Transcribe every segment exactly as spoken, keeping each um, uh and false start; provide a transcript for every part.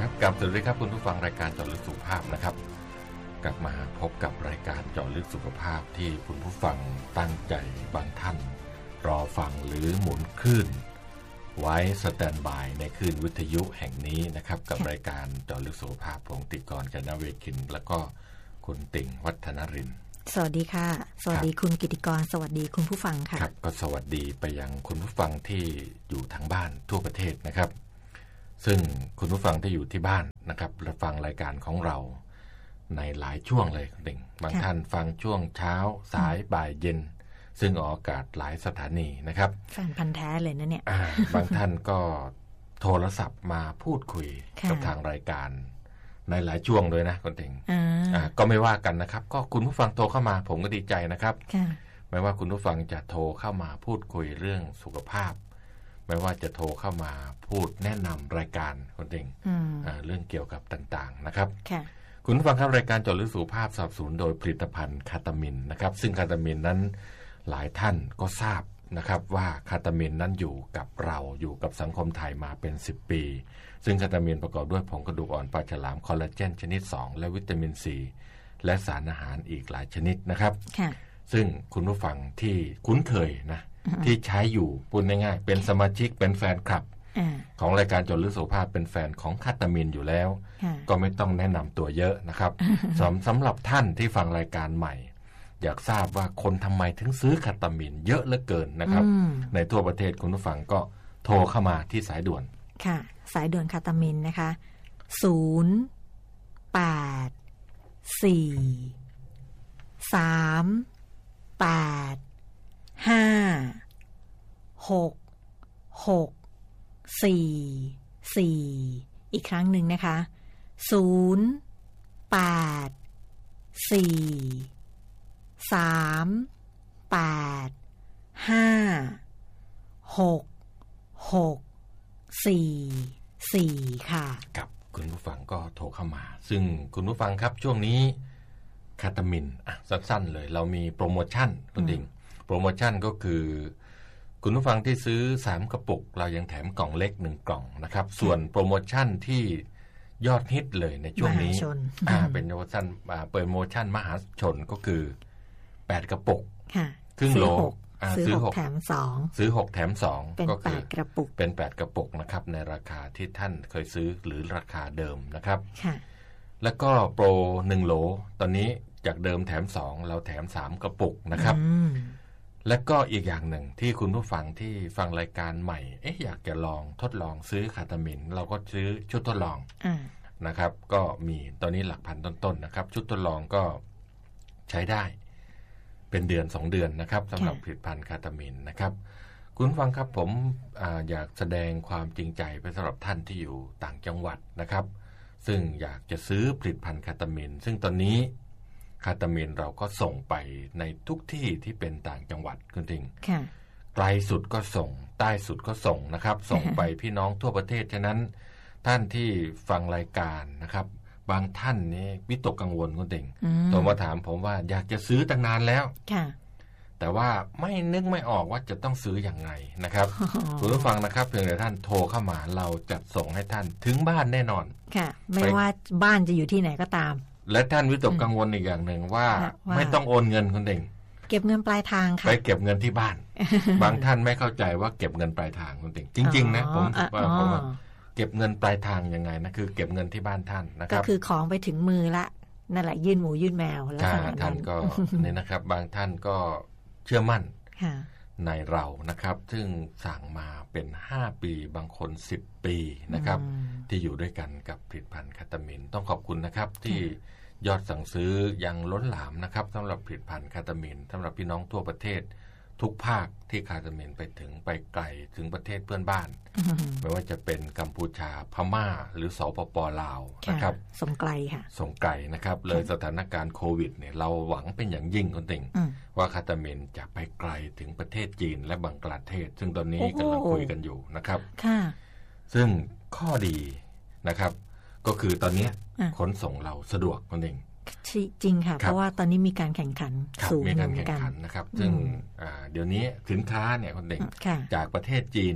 ครับกลับสวัสดีครับคุณผู้ฟังรายการเจาะลึกสุขภาพนะครับกลับมาพบกับรายการเจาะลึกสุขภาพที่คุณผู้ฟังตั้งใจบางท่านรอฟังหรือหมุนคลื่นไว้สแตนบายในคลื่นวิทยุแห่งนี้นะครับกับรายการเจาะลึกสุขภาพผมติกร กนเวคินแล้วก็คุณติ่งวัฒนรินทร์สวัสดีค่ะสวัสดีคุณกิติกรสวัสดีคุณผู้ฟังค่ะครับก็สวัสดีไปยังคุณผู้ฟังที่อยู่ทางบ้านทั่วประเทศนะครับซึ่งคุณผู้ฟังที่อยู่ที่บ้านนะครับรับฟังรายการของเราในหลายช่วงเลยคุณติ่งบางท่านฟังช่วงเช้าสายบ่ายเย็นซึ่งออกอากาศหลายสถานีนะครับแฟนพันธุ์แท้เลยนะเนี่ยบางท่านก็โทรศัพท์มาพูดคุยกับทางรายการในหลายช่วงเลยนะคุณติ่งก็ไม่ว่ากันนะครับก็คุณผู้ฟังโทรเข้ามาผมก็ดีใจนะครับไม่ว่าคุณผู้ฟังจะโทรเข้ามาพูดคุยเรื่องสุขภาพไม่ว่าจะโทรเข้ามาพูดแนะนำรายการคุณติ่งเรื่องเกี่ยวกับต่างๆนะครับคุณผู้ฟังครับรายการเจาะลึกสุขภาพสนับสนุนโดยผลิตภัณฑ์คาตามินนะครับซึ่งคาตามินนั้นหลายท่านก็ทราบนะครับว่าคาตามินนั้นอยู่กับเราอยู่กับสังคมไทยมาเป็นสิบปีซึ่งคาตามินประกอบด้วยผงกระดูกอ่อนปลาฉลามคอลลาเจนชนิดสองและวิตามินซีและสารอาหารอีกหลายชนิดนะครับซึ่งคุณผู้ฟังที่คุ้นเคยนะที่ใช้อยู่พูดง่ายๆเป็นสมาชิกเป็นแฟนคลับของรายการเจาะลึกสุขภาพเป็นแฟนของคาตามินอยู่แล้วก็ไม่ต้องแนะนำตัวเยอะนะครับสำสำหรับท่านที่ฟังรายการใหม่อยากทราบว่าคนทำไมถึงซื้อคาตามินเยอะเหลือเกินนะครับในทั่วประเทศคุณผู้ฟังก็โทรเข้ามาที่สายด่วนค่ะสายด่วนคาตามินนะคะศูนย์ แปด สี่ สาม แปด ห้า หก หก สี่ สี่ อีกครั้งหนึ่งนะคะศูนย์ แปด สี่ สาม แปด ห้า หก หก สี่ สี่ ค่ะครับคุณผู้ฟังก็โทรเข้ามาซึ่งคุณผู้ฟังครับช่วงนี้คาตามินอ่ะสั้นๆเลยเรามีโปรโมชั่นคุณดิ่งโปรโมชั่นก็คือคุณผู้ฟังที่ซื้อสามกระปุกเรายังแถมกล่องเล็กหนึ่งกล่องนะครับส่วนโปรโมชั่นที่ยอดฮิตเลยในช่วงนี้อ่าเป็นโปรโมชั่นอ่าโปรโมชั่นมหาชนก็คือแปดกระปุกค่ะครึ่งโลซื้อหกแถมสองซื้อหกแถมสองก็คือแปดกระปุกเป็นแปดกระปุกนะครับในราคาที่ท่านเคยซื้อหรือราคาเดิมนะครับค่ะแล้วก็โปรหนึ่งโหลตอนนี้จากเดิมแถมสองเราแถมสามกระปุกนะครับและก็อีกอย่างหนึ่งที่คุณผู้ฟังที่ฟังรายการใหม่เอ๊ะอยากจะลองทดลองซื้อคาตามินเราก็ซื้อชุดทดลองนะครับก็มีตอนนี้หลักพันต้นๆ น, นะครับชุดทดลองก็ใช้ได้เป็นเดือนสองเดือนนะครับสำหรับผลิตภัณฑ์คาตามินนะครับคุณฟังครับผม อ, อยากแสดงความจริงใจไปสำหรับท่านที่อยู่ต่างจังหวัดนะครับซึ่งอยากจะซื้อผลิตภัณฑ์คาตามินซึ่งตอนนี้คาตามินเราก็ส่งไปในทุกที่ที่เป็นต่างจังหวัดคุณทิงไกลสุดก็ส่งใต้สุดก็ส่งนะครับส่งไปพี่น้องทั่วประเทศฉะนั้นท่านที่ฟังรายการนะครับบางท่านนี่วิตกกังวลคุณติ่งโทรมาถามผมว่าอยากจะซื้อตั้งนานแล้วแต่ว่าไม่นึกไม่ออกว่าจะต้องซื้ออย่างไรนะครับคุณผู้ฟังนะครับเพียงแต่ท่านโทรเข้ามาเราจัดส่งให้ท่านถึงบ้านแน่นอนค่ะไม่ว่าบ้านจะอยู่ที่ไหนก็ตามและท่านวิตกกังวลอีกอย่างหนึ่งว่าไม่ต้องโอนเงินคุณติ่งเก็บเงินปลายทางค่ะไปเก็บเงินที่บ้าน บางท่านไม่เข้าใจว่าเก็บเงินปลายทางคุณติ่งจริงๆนะผมว่าผมว่าเก็บเงินปลายทางยังไงนะคือเก็บเงินที่บ้านท่านนะครับก็คือของไปถึงมือละนั่นแหละยื่นหมูยื่นแมวแล้วท่านก็นี่นะครับบางท่านก็เชื่อมั่นในเรานะครับซึ่งสั่งมาเป็นห้าปีบางคนสิบปีนะครับที่อยู่ด้วยกันกับผลิตภัณฑ์คาตามินต้องขอบคุณนะครับที่ยอดสั่งซื้อยังล้นหลามนะครับสำหรับผลิตภัณฑ์คาตามินสำหรับพี่น้องทั่วประเทศทุกภาคที่คาตามินไปถึงไปไกลถึงประเทศเพื่อนบ้านไม่ว่าจะเป็นกัมพูชาพม่าหรือสปป.ลาวนะครับส่งไกลค่ะส่งไกลนะครับเลยสถานการณ์โควิดเนี่ยเราหวังเป็นอย่างยิ่งคุณติ่งว่าคาตามินจะไปไกลถึงประเทศจีนและบังกลาเทศซึ่งตอนนี้กำลังคุยกันอยู่นะครับค่ะซึ่งข้อดีนะครับก็คือตอนนี้ขนส่งเราสะดวกคุณติ่งจริงค่ะเพราะว่าตอนนี้มีการแข่งขันสูงมีการแข่งขันนะครับซึ่งเดี๋ยวนี้สินค้าเนี่ยคนเด็กจากประเทศจีน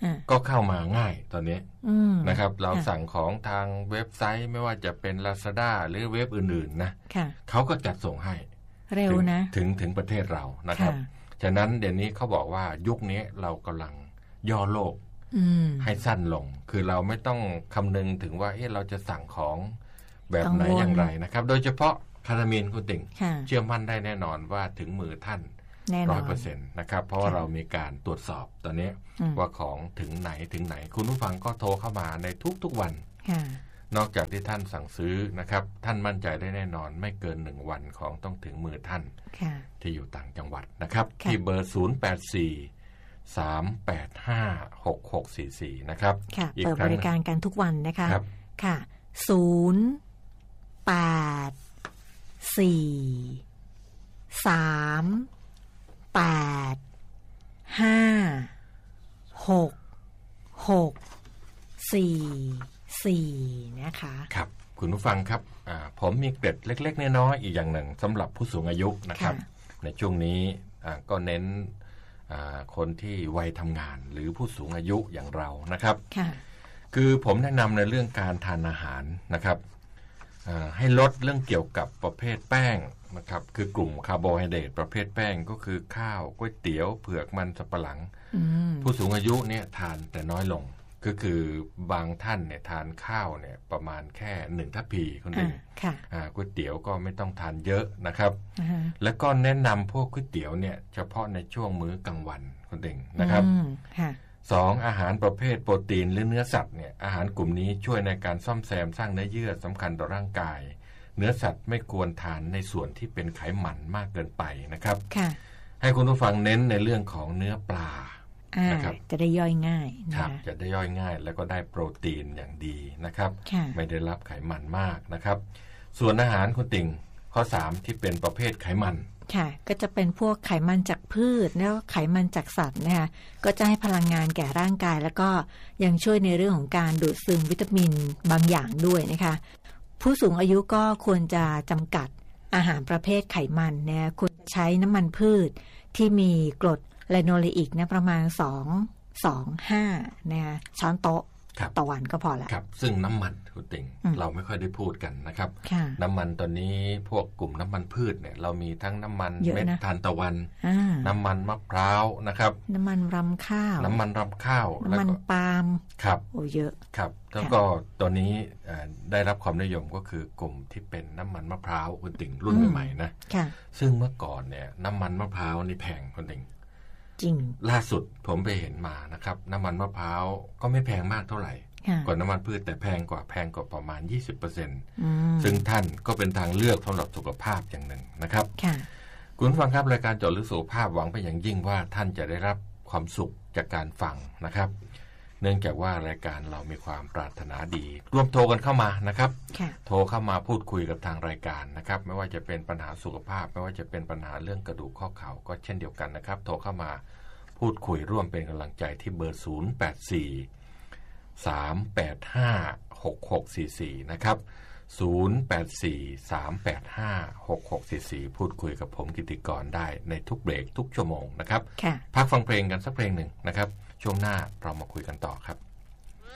ก็เข้ามาง่ายตอนนี้นะครับเราสั่งของทางเว็บไซต์ไม่ว่าจะเป็น Lazada หรือเว็บอื่นๆนะเขาก็จัดส่งให้เร็วนะถึงถึงประเทศเรานะครับฉะนั้นเดี๋ยวนี้เขาบอกว่ายุคนี้เรากำลังย่อโลกให้สั้นลงคือเราไม่ต้องคำนึงถึงว่าเอ๊ะเราจะสั่งของแบบไหนอย่างไรนะครับโดยเฉพาะคาราเมนคุณติ่งเชื่อมั่นได้แน่นอนว่าถึงมือท่านร้อยเปอร์เซ็นต์นะครับเพราะว่าเรามีการตรวจสอบตอนนี้ว่าของถึงไหนถึงไหนคุณผู้ฟังก็โทรเข้ามาในทุกๆวันนอกจากที่ท่านสั่งซื้อนะครับท่านมั่นใจได้แน่นอนไม่เกินหนึ่งวันของต้องถึงมือท่านที่อยู่ต่างจังหวัดนะครับที่เบอร์ศูนย์ แปด สี่ สาม แปด ห้า หก หก สี่ สี่นะครับเปิดบริการกันทุกวันนะคะค่ะศูนย์ แปด สี่ สาม แปด ห้า หก หก สี่ สี่นะคะครับคุณผู้ฟังครับผมมีเกร็ดเล็กๆน้อยๆอีกอย่างหนึ่งสำหรับผู้สูงอายุนะครับในช่วงนี้ก็เน้นคนที่วัยทำงานหรือผู้สูงอายุอย่างเรานะครับคือผมแนะนำในเรื่องการทานอาหารนะครับให้ลดเรื่องเกี่ยวกับประเภทแป้งนะครับคือกลุ่มคาร์โบไฮเดรตประเภทแป้งก็คือข้าวก๋วยเตี๋ยวเผือกมันสับปะหลังผู้สูงอายุเนี่ยทานแต่น้อยลงก็คือบางท่านเนี่ยทานข้าวเนี่ยประมาณแค่หนึ่งทัพพีคนหนึ่งก๋วยเตี๋ยวก็ไม่ต้องทานเยอะนะครับแล้วก็แนะนำพวกก๋วยเตี๋ยวเนี่ยเฉพาะในช่วงมื้อกลางวันคนหนึ่งนะครับสองอาหารประเภทโปรตีนหรือเนื้อสัตว์เนี่ยอาหารกลุ่มนี้ช่วยในการซ่อมแซมสร้างเนื้อเยื่อสำคัญต่อร่างกายเนื้อสัตว์ไม่ควรทานในส่วนที่เป็นไขมันมากเกินไปนะครับให้คุณผู้ฟังเน้นในเรื่องของเนื้อปลานะครับจะได้ย่อยง่ายครับจะได้ย่อยง่ายแล้วก็ได้โปรตีนอย่างดีนะครับไม่ได้รับไขมันมากนะครับส่วนอาหารคุณติ่งข้อสามที่เป็นประเภทไขมันค่ะก็จะเป็นพวกไขมันจากพืชแล้วไขมันจากสัตว์นะคะก็จะให้พลังงานแก่ร่างกายแล้วก็ยังช่วยในเรื่องของการดูดซึมวิตามินบางอย่างด้วยนะคะผู้สูงอายุก็ควรจะจำกัดอาหารประเภทไขมันเนี่ยควรใช้น้ำมันพืชที่มีกรดไลโนเลอิกนะประมาณสอง สอง ห้านะคะช้อนโต๊ะต่อวันก็พอละครับซึ่งน้ำมันคุณติ่งเราไม่ค่อยได้พูดกันนะครับน้ำมันตอนนี้พวกกลุ่มน้ำมันพืชเนี่ยเรามีทั้งน้ำมันเม็ดทานตะวันน้ำมันมะพร้าวนะครับน้ำมันรำข้าวน้ำมันรำข้าวน้ำมันปาล์มครับโอ้เยอะครับแล้วก็ตอนนี้ได้รับความนิยมก็คือกลุ่มที่เป็นน้ำมันมะพร้าวคุณติ่งรุ่นใหม่ๆนะซึ่งเมื่อก่อนเนี่ยน้ำมันมะพร้าวนี่แพงคุณติ่งจริงล่าสุดผมไปเห็นมานะครับน้ำมันมะพร้าวก็ไม่แพงมากเท่าไหร่กว่าน้ำมันพืชแต่แพงกว่าแพงกว่าประมาณ ยี่สิบเปอร์เซ็นต์ ซึ่งท่านก็เป็นทางเลือกสำหรับสุขภาพอย่างหนึ่งนะครับคุณฟังครับรายการเจาะลึกสุขภาพหวังเป็นอย่างยิ่งว่าท่านจะได้รับความสุขจากการฟังนะครับเนื่องจากว่ารายการเรามีความปรารถนาดีร่วมโทรกันเข้ามานะครับโทรเข้ามาพูดคุยกับทางรายการนะครับไม่ว่าจะเป็นปัญหาสุขภาพไม่ว่าจะเป็นปัญหาเรื่องกระดูกข้อเข่าก็เช่นเดียวกันนะครับโทรเข้ามาพูดคุยร่วมเป็นกำลังใจที่เบอร์ศูนย์ แปด สี่ สาม แปด ห้า หก หก สี่ สี่นะครับศูนย์ แปด สี่ สาม แปด ห้า หก หก สี่ สี่พูดคุยกับผมกิติกรได้ในทุกเบรกทุกชั่วโมงนะครับพักฟังเพลงกันสักเพลงหนึ่งนะครับช่วงหน้าเรามาคุยกันต่อครับ